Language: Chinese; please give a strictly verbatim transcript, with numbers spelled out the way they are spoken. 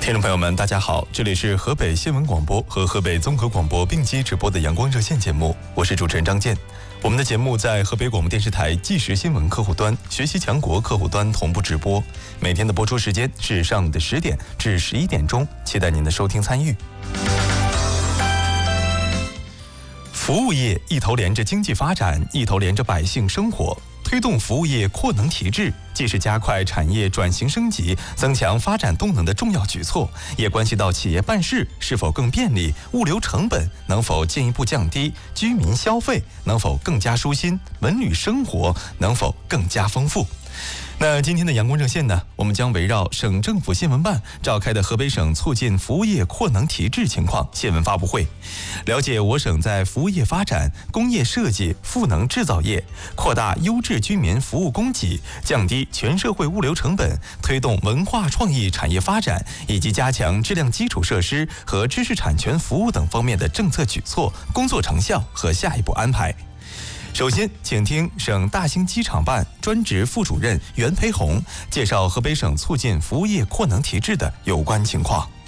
听众朋友们，大家好，这里是河北新闻广播和河北综合广播并机直播的阳光热线节目，我是主持人张健。我们的节目在河北广播电视台即时新闻客户端、学习强国客户端同步直播，每天的播出时间是上午的十点至十一点钟，期待您的收听参与。服务业一头连着经济发展，一头连着百姓生活。推动服务业扩能提质，既是加快产业转型升级、增强发展动能的重要举措，也关系到企业办事是否更便利，物流成本能否进一步降低，居民消费能否更加舒心，文旅生活能否更加丰富。那今天的阳光热线呢，我们将围绕省政府新闻办召开的河北省促进服务业扩能提质情况新闻发布会，了解我省在服务业发展、工业设计、赋能制造业、扩大优质居民服务供给、降低全社会物流成本、推动文化创意产业发展以及加强质量基础设施和知识产权服务等方面的政策举措、工作成效和下一步安排。首先，请听省大兴机场办专职副主任袁培红介绍河北省促进服务业扩能提质的有关情况。